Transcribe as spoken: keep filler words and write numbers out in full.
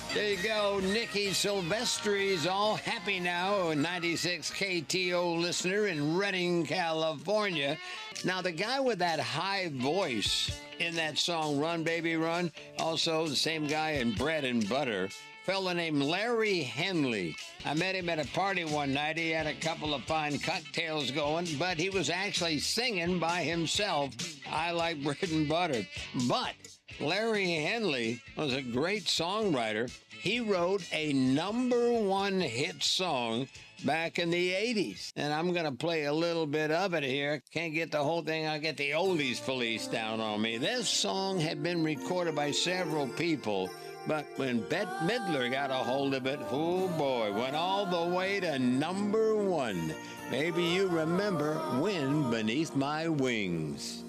There you go. Nikki Silvestri's all happy now, a ninety-six K T O listener in Redding, California. Now, the guy with that high voice in that song, Run, Baby, Run, also the same guy in Bread and Butter, fella named Larry Henley. I met him at a party one night. He had a couple of fine cocktails going, but he was actually singing by himself, I Like Bread and Butter. But Larry Henley was a great songwriter. He wrote a number one hit song back in the eighties. And I'm going to play a little bit of it here. Can't get the whole thing. I'll get the oldies police down on me. This song had been recorded by several people, but when Bette Midler got a hold of it, oh boy, went all the way to number one. Maybe you remember Wind Beneath My Wings.